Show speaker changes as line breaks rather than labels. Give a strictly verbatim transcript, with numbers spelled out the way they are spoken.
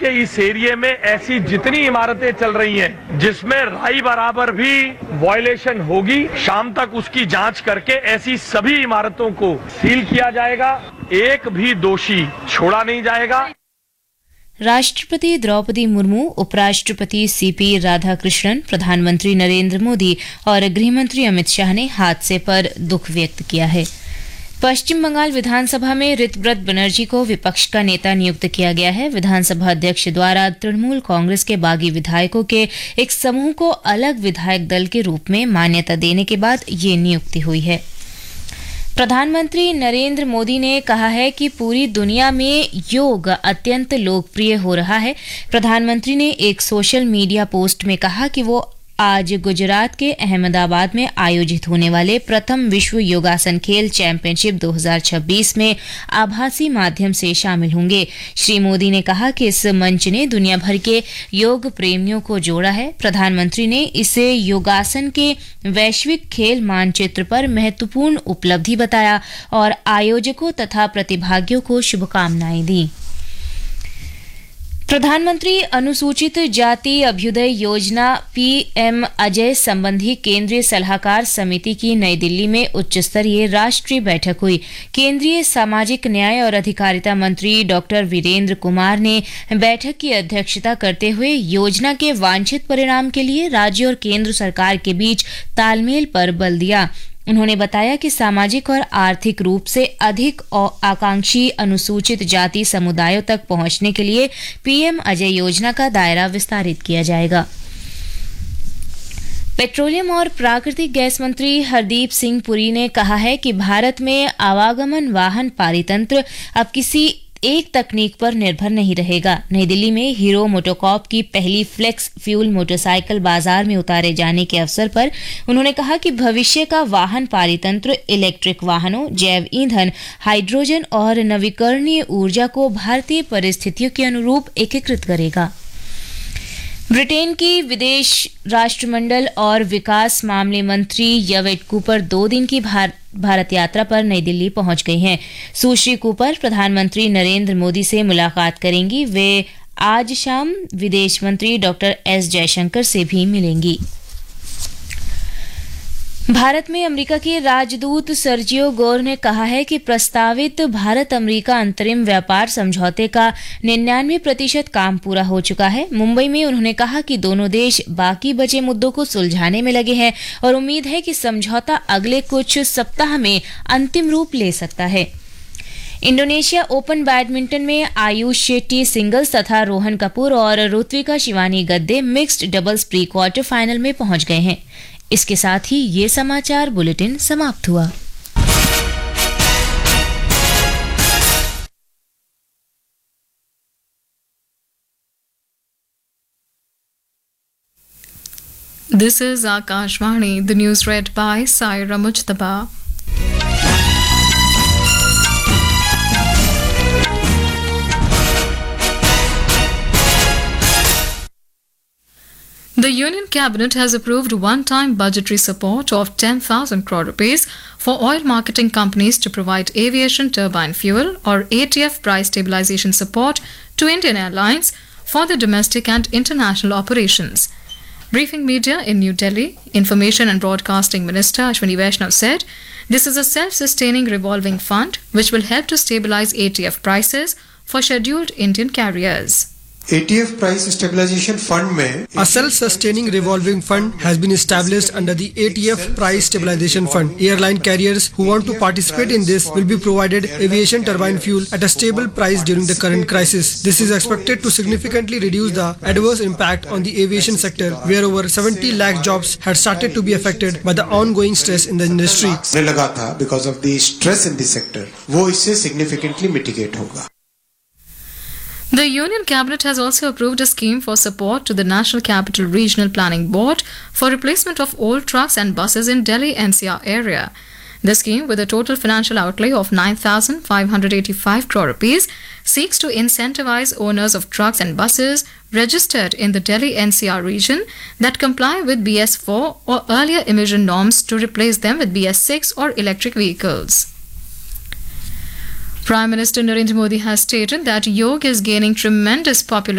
के इस एरिया में ऐसी जितनी इमारतें चल रही हैं जिसमें राई बराबर भी वायलेशन होगी, शाम तक उसकी जांच करके ऐसी सभी इमारतों को सील किया जाएगा, एक भी दोषी छोड़ा नहीं जाएगा।
राष्ट्रपति द्रौपदी मुर्मू, उपराष्ट्रपति सीपी राधाकृष्णन, प्रधानमंत्री नरेंद्र मोदी और गृहमंत्री अमित शाह ने हादसे पर दुख व्यक्त किया है। पश्चिम बंगाल विधानसभा में ऋतव्रत बनर्जी को विपक्ष का नेता नियुक्त किया गया है। विधानसभा अध्यक्ष द्वारा तृणमूल कांग्रेस के बागी विधायकों के एक समूह को अलग विधायक दल के रूप में मान्यता देने के बाद ये नियुक्ति हुई है। प्रधानमंत्री नरेंद्र मोदी ने कहा है कि पूरी दुनिया में योग अत्यंत लोकप्रिय हो रहा है। प्रधानमंत्री ने एक सोशल मीडिया पोस्ट में कहा कि वो आज गुजरात के अहमदाबाद में आयोजित होने वाले प्रथम विश्व योगासन खेल चैंपियनशिप दो हज़ार छब्बीस में आभासी माध्यम से शामिल होंगे। श्री मोदी ने कहा कि इस मंच ने दुनिया भर के योग प्रेमियों को जोड़ा है। प्रधानमंत्री ने इसे योगासन के वैश्विक खेल मानचित्र पर महत्वपूर्ण उपलब्धि बताया और आयोजकों तथा प्रतिभागियों को शुभकामनाएं दी। प्रधानमंत्री अनुसूचित जाति अभ्युदय योजना पीएम अजय संबंधी केंद्रीय सलाहकार समिति की नई दिल्ली में उच्च स्तरीय राष्ट्रीय बैठक हुई। केंद्रीय सामाजिक न्याय और अधिकारिता मंत्री डॉक्टर वीरेंद्र कुमार ने बैठक की अध्यक्षता करते हुए योजना के वांछित परिणाम के लिए राज्य और केंद्र सरकार के बीच तालमेल पर बल दिया। उन्होंने बताया कि सामाजिक और आर्थिक रूप से अधिक आकांक्षी अनुसूचित जाति समुदायों तक पहुंचने के लिए पीएम अजय योजना का दायरा विस्तारित किया जाएगा। पेट्रोलियम और प्राकृतिक गैस मंत्री हरदीप सिंह पुरी ने कहा है कि भारत में आवागमन वाहन पारितंत्र अब किसी एक तकनीक पर निर्भर नहीं रहेगा। नई दिल्ली में हीरो मोटोकॉर्प की पहली फ्लेक्स फ्यूल मोटरसाइकिल बाजार में उतारे जाने के अवसर पर उन्होंने कहा कि भविष्य का वाहन पारितंत्र इलेक्ट्रिक वाहनों, जैव ईंधन, हाइड्रोजन और नवीकरणीय ऊर्जा को भारतीय परिस्थितियों के अनुरूप एकीकृत करेगा। ब्रिटेन की विदेश राष्ट्रमंडल और विकास मामले मंत्री यवेट कूपर दो दिन की भार, भारत यात्रा पर नई दिल्ली पहुंच गई हैं। सुश्री कूपर प्रधानमंत्री नरेंद्र मोदी से मुलाकात करेंगी। वे आज शाम विदेश मंत्री डॉक्टर एस जयशंकर से भी मिलेंगी। भारत में अमेरिका के राजदूत सर्जियो गोर ने कहा है कि प्रस्तावित भारत अमेरिका अंतरिम व्यापार समझौते का निन्यानवे प्रतिशत काम पूरा हो चुका है। मुंबई में उन्होंने कहा कि दोनों देश बाकी बचे मुद्दों को सुलझाने में लगे हैं और उम्मीद है कि समझौता अगले कुछ सप्ताह में अंतिम रूप ले सकता है। इंडोनेशिया ओपन बैडमिंटन में आयुष शेट्टी सिंगल्स तथा रोहन कपूर और ऋत्विका शिवानी गद्दे mixed doubles pre quarter final में पहुंच गए हैं। इसके साथ ही ये समाचार बुलेटिन समाप्त हुआ।
This is Akashvani, the news read by Saira Mujtaba. The Union Cabinet has approved one-time budgetary support of ten thousand crore rupees for oil marketing companies to provide aviation turbine fuel or A T F price stabilization support to Indian Airlines for the domestic and international operations. Briefing media in New Delhi, Information and Broadcasting Minister Ashwini Vaishnaw said this is a self-sustaining revolving fund which will help to stabilize A T F prices for scheduled Indian carriers.
A T F price stabilization fund में
a self-sustaining revolving fund has been established under the A T F price stabilization fund. Airline carriers who want to participate in this will be provided aviation turbine fuel at a stable price during the current crisis. This is expected to significantly reduce the adverse impact on the aviation sector, where over seventy lakh jobs had started to be affected by the ongoing stress in the industry.
लगा था because of the stress in the sector, वो इससे significantly mitigate होगा.
The Union Cabinet has also approved a scheme for support to the National Capital Regional Planning Board for replacement of old trucks and buses in Delhi N C R area. The scheme, with a total financial outlay of nine thousand five hundred eighty-five crore rupees, seeks to incentivize owners of trucks and buses registered in the Delhi N C R region that comply with B S four or earlier emission norms to replace them with B S six or electric vehicles. Prime Minister Narendra Modi has stated that yoga is gaining tremendous popularity